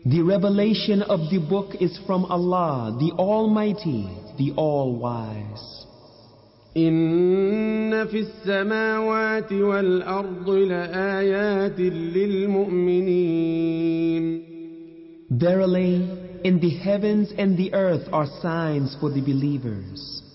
The revelation of the book is from Allah, the Almighty, the All-Wise. إن في السماوات والأرض لآيات للمؤمنين. Verily, in the heavens and the earth are signs for the believers.